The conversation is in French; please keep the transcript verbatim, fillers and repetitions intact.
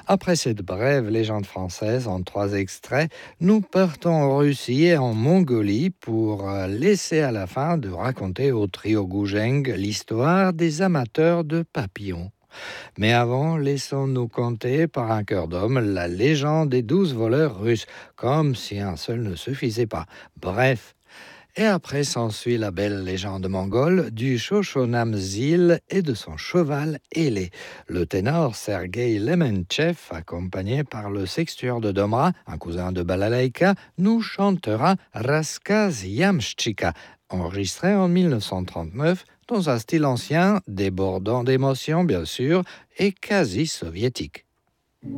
Après cette brève légende française en trois extraits, nous partons en Russie et en Mongolie pour euh, laisser à la fin de raconter au trio Goujeng l'histoire des amateurs de papillons. Mais avant, laissons-nous conter par un cœur d'homme la légende des douze voleurs russes, comme si un seul ne suffisait pas. Bref. Et après s'ensuit la belle légende mongole du Shoshonam-Zil et de son cheval ailé. Le ténor Sergei Lementchev, accompagné par le sextueur de Domra, un cousin de Balalaïka, nous chantera Raskaz Yamshchika, enregistré en mille neuf cent trente-neuf dans un style ancien, débordant d'émotion bien sûr, et quasi soviétique.